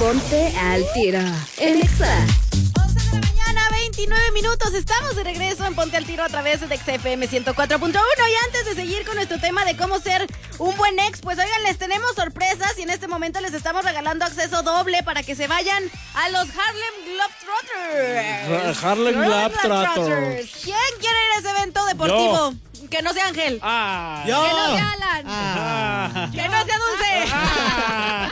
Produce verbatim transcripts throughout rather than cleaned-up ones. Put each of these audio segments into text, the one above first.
Ponte al tiro en Exa. once de la mañana, veintinueve minutos. Estamos de regreso en Ponte al Tiro a través de X F M ciento cuatro punto uno. Y antes de seguir con nuestro tema de cómo ser un buen ex, pues oigan, les tenemos sorpresas y en este momento les estamos regalando acceso doble para que se vayan a los Harlem Globetrotters. Harlem Globetrotters. ¿Quién quiere ir a ese evento deportivo? Yo. Que no sea Ángel. Ah. Yo. Que no sea Alan. Ah. Que no sea Dulce. Ah.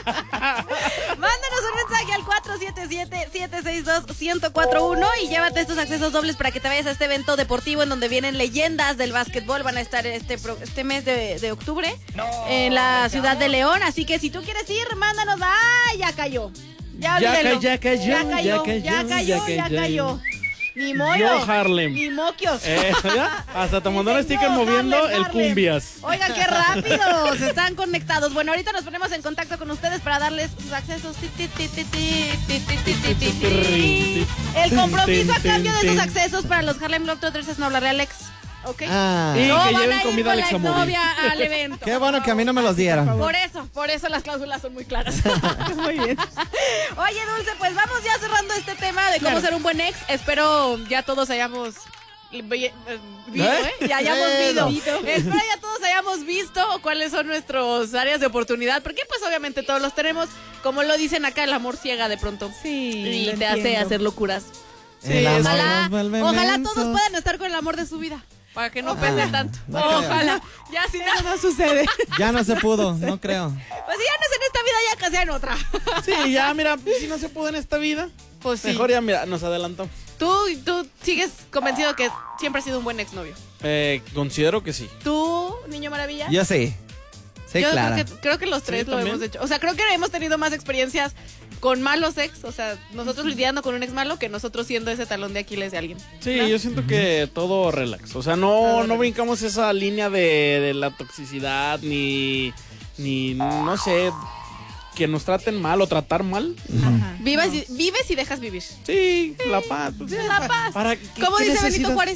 Mándanos un mensaje al cuatro siete siete, siete seis dos, uno cero cuatro uno y llévate estos accesos dobles para que te vayas a este evento deportivo en donde vienen leyendas del básquetbol. Van a estar este, pro- este mes de, de octubre en la ciudad de León. Así que si tú quieres ir, mándanos. ¡Ay, ya cayó! Ya, Ya olvídelo. ca- ya cayó, ya cayó, ya cayó, ya cayó, ya ya cayó. cayó. Ni moyo. Yo, Harlem. Ni moquios. Eh, ¿ya? Hasta te Sí, mandó un señor, sticker moviendo Harlem, el Harlem. cumbias. Oigan, qué rápido, se están conectados. Bueno, ahorita nos ponemos en contacto con ustedes para darles sus accesos. Ti, ti, ti, ti, ti, ti, ti, ti, ti, ti, ti. El compromiso a cambio de esos accesos para los Harlem Globetrotters es no hablarle a Alex. ¿Ok? Ah, Y No que van lleven a ir comida con al la examovil. exnovia al evento. qué bueno que a mí no me los dieron. Por eso, por eso las cláusulas son muy claras. Muy bien. Oye, Dulce, pues vamos ya cerrando este tema de cómo Claro. ser un buen ex. Espero ya todos hayamos vi- eh, visto, ¿Eh? ¿eh? Ya hayamos Bueno. visto. Espero ya todos hayamos visto cuáles son nuestras áreas de oportunidad, porque pues obviamente todos los tenemos. Como lo dicen acá, el amor ciega de pronto. Sí, Y lo te hace entiendo. hacer locuras. El amor Ojalá, nos vuelve ojalá mensos. todos puedan estar con el amor de su vida. Para que no pese Ah, tanto. no creo. Ojalá. Ya si no. Eso no sucede. Ya no se pudo, no creo. Pues si ya no es en esta vida, ya casi en otra. Sí, ya, mira, si no se pudo en esta vida, Pues sí. mejor ya, mira, nos adelantamos. Tú, tú sigues convencido que siempre has sido un buen exnovio. Eh, considero que sí. ¿Tú, niño maravilla? Yo sí. Sí, Yo claro. creo que, creo que los tres Sí, lo también. hemos hecho. O sea, creo que hemos tenido más experiencias con malos ex. O sea, nosotros lidiando con un ex malo que nosotros siendo ese talón de Aquiles de alguien. Sí, ¿No? yo siento que todo relax. O sea, Todo no, no relax. brincamos esa línea de, de la toxicidad, ni, ni, no sé, que nos traten mal o tratar mal. Ajá. Vives, y, vives y dejas vivir. Sí, la paz. pues, La paz. ¿Para qué- ¿Cómo qué dice necesidad? Benito Juárez?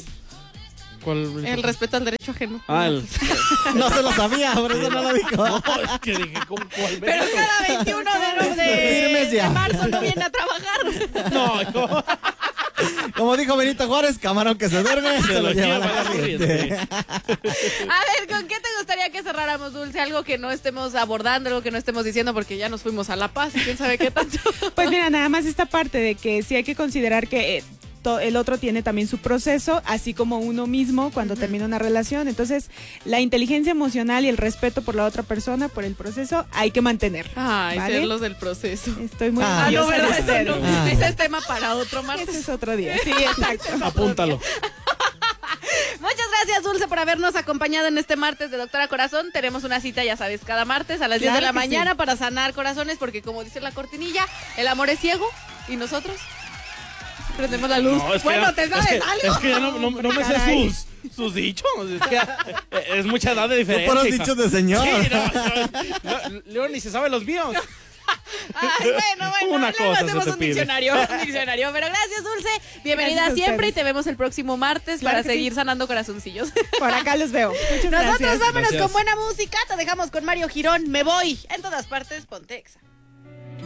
¿Cuál? El respeto al derecho ajeno. Ah, el... No se lo sabía, por eso no lo dijo. No, es que dije, ¿con cuál? Pero cada veintiuno de, de, Firmes ya. de marzo no viene a trabajar. No, no. Como dijo Benito Juárez, camarón que se duerme, se, Se lo lo lleva lleva la la corriente. corriente. A ver, ¿con qué te gustaría que cerráramos, Dulce? Algo que no estemos abordando, algo que no estemos diciendo porque ya nos fuimos a La Paz y quién sabe qué tanto. Pues mira, nada más esta parte de que sí hay que considerar que eh, to- el otro tiene también su proceso, así como uno mismo cuando termina una relación. Entonces, la inteligencia emocional y el respeto por la otra persona, por el proceso, hay que mantener. Ay, ¿Vale? ser los del proceso. Estoy muy Ah, Ah, no, orgullosa de ¿verdad? Eso ustedes. no. Ah. Ese es tema para otro martes. Ese es otro día. Sí, exacto. Apúntalo. Muchas gracias, Dulce, por habernos acompañado en este martes de Doctora Corazón. Tenemos una cita, ya sabes, cada martes a las diez de Claro la que mañana sí. para sanar corazones, porque como dice la cortinilla, el amor es ciego y nosotros prendemos la luz. No, es que bueno, ya- ¿te sabes es que, algo? Es que ya no, no, no me sé Caray. sus, sus dichos. Es que ya, eh, es mucha edad de Tú diferencia. por los hija. dichos de señor. Sí, no, no, no, Leo ni se sabe los míos. Ay, bueno, bueno, Una luego cosa hacemos se te un pide. diccionario, un diccionario. Pero gracias, Dulce. Bienvenida Gracias a siempre y ustedes. te vemos el próximo martes Claro para que sí. seguir sanando corazoncillos. Por acá los veo. Muchas Nosotros gracias. vámonos Gracias. con buena música. Te dejamos con Mario Girón. Me voy. En todas partes, ponte Exa.